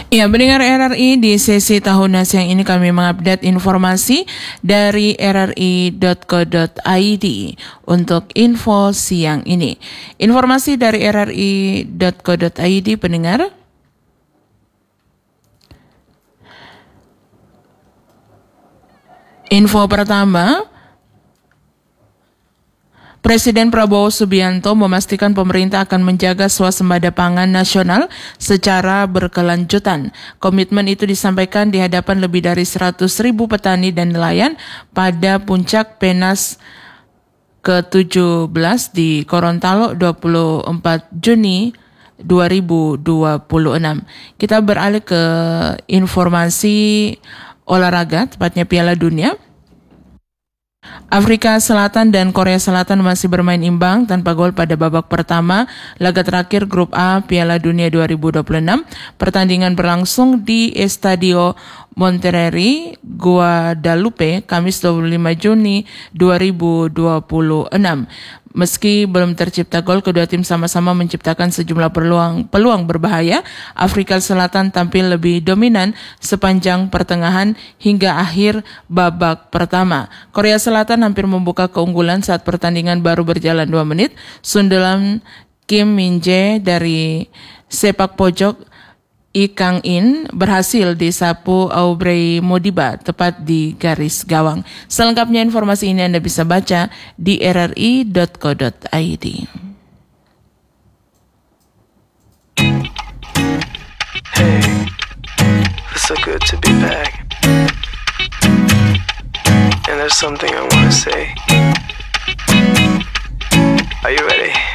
Ya, pendengar RRI, di sesi tahunan siang ini kami mengupdate informasi dari rri.co.id untuk info siang ini. Informasi dari rri.co.id, pendengar. Info pertama, Presiden Prabowo Subianto memastikan pemerintah akan menjaga swasembada pangan nasional secara berkelanjutan. Komitmen itu disampaikan di hadapan lebih dari 100.000 petani dan nelayan pada puncak PENAS ke-17 di Gorontalo 24 Juni 2026. Kita beralih ke informasi olahraga, tepatnya Piala Dunia. Afrika Selatan dan Korea Selatan masih bermain imbang tanpa gol pada babak pertama laga terakhir Grup A Piala Dunia 2026. Pertandingan berlangsung di Estadio Monterrey, Guadalupe, Kamis 25 Juni 2026. Meski belum tercipta gol, kedua tim sama-sama menciptakan sejumlah peluang berbahaya. Afrika Selatan tampil lebih dominan sepanjang pertengahan hingga akhir babak pertama. Korea Selatan hampir membuka keunggulan saat pertandingan baru berjalan 2 menit. Sundulan Kim Min-jae dari sepak pojok Kang In berhasil disapu Aubrey Modiba tepat di garis gawang. Selengkapnya informasi ini Anda bisa baca di rri.co.id. Hey, it's so good to be back. And there's something I want to say. Are you ready?